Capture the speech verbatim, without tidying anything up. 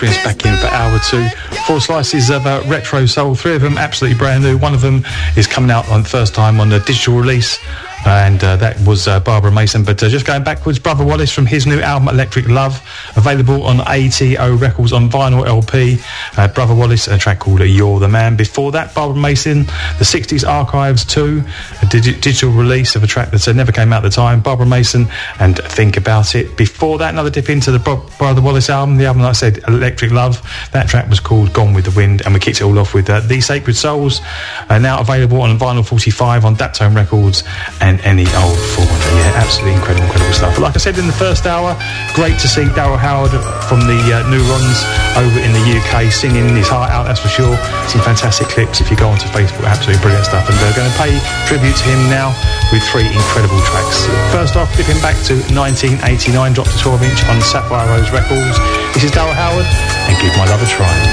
brings us back in for hour two. Four slices of uh, retro soul, three of them absolutely brand new. One of them is coming out on the first time on the digital release, and uh, that was uh, Barbara Mason. But uh, just going backwards, Brother Wallace from his new album Electric Love, available on A T O Records on vinyl L P. uh, Brother Wallace, a track called You're the Man. Before that, Barbara Mason, the sixties Archives two, a digi- digital release of a track that uh, never came out at the time, Barbara Mason and Think About It. Before that, another dip into the Bro- Brother Wallace album, the album, like I said, Electric Love. That track was called Gone with the Wind, and we kicked it all off with uh, The Sacred Souls, uh, now available on vinyl forty-five on Daptone Records and any old format. Yeah, absolutely incredible, incredible stuff. But like I said in the first hour, great to see Daryl Howard from the uh, Neurons over in the U K singing his heart out, that's for sure. Some fantastic clips if you go onto Facebook, absolutely brilliant stuff. And they're going to pay tribute to him now with three incredible tracks. First off, flipping back to nineteen eighty-nine, dropped a twelve inch on Sapphire Rose Records. This is Daryl Howard and Give My Love a Try.